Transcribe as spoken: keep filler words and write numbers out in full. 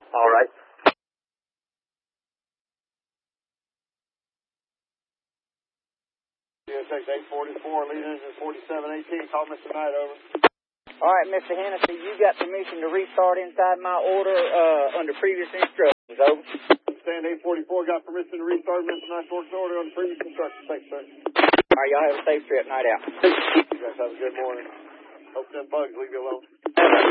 All right. Yeah, take eight forty-four, lead engine forty-seven eighteen. Call Mister Knight, over. All right, Mister Hennessy, you got permission to restart inside my order uh, under previous instructions, over. Stand eight forty-four, got permission to restart Mister Knight's work order under previous instructions. Thanks, sir. All right, y'all have a safe trip. Night out. You guys have a good morning. Hope them bugs leave you alone.